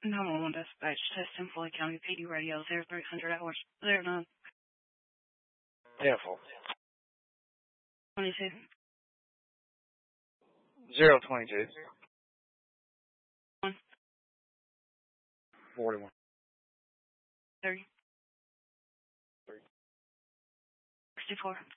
911 dispatch, test in Floyd County PD radio, 0300 hours, 09. Yeah, full. 22. 022. 1. 41. 30. 64.